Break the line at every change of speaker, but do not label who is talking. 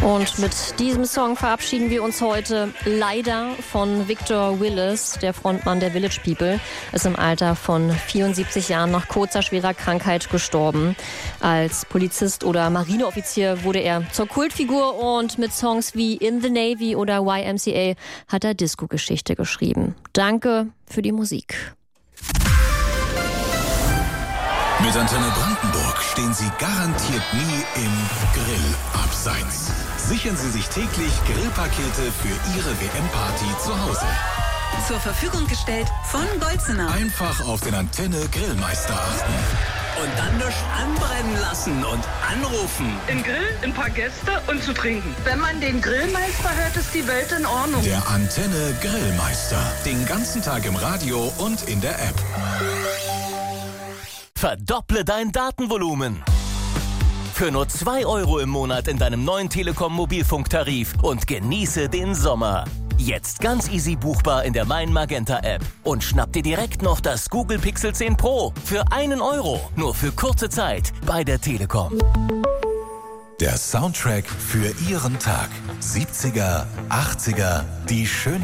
Und mit diesem Song verabschieden wir uns heute leider von Victor Willis, der Frontmann der Village People, ist im Alter von 74 Jahren nach kurzer schwerer Krankheit gestorben. Als Polizist oder Marineoffizier wurde er zur Kultfigur und mit Songs wie In the Navy oder YMCA hat er Disco-Geschichte geschrieben. Danke für die Musik.
Mit Antenne Brandenburg stehen Sie garantiert nie im Grillabseits. Sichern Sie sich täglich Grillpakete für Ihre WM-Party zu Hause.
Zur Verfügung gestellt von Bolzenau.
Einfach auf den Antenne Grillmeister achten.
Und dann nicht anbrennen lassen und anrufen.
Im Grill, ein paar Gäste und zu trinken. Wenn man den Grillmeister hört, ist die Welt in Ordnung.
Der Antenne Grillmeister. Den ganzen Tag im Radio und in der App.
Verdopple dein Datenvolumen. Für nur 2 € im Monat in deinem neuen Telekom-Mobilfunktarif und genieße den Sommer. Jetzt ganz easy buchbar in der Mein Magenta App. Und schnapp dir direkt noch das Google Pixel 10 Pro für 1 €. Nur für kurze Zeit bei der Telekom.
Der Soundtrack für Ihren Tag. 70er, 80er, die schönsten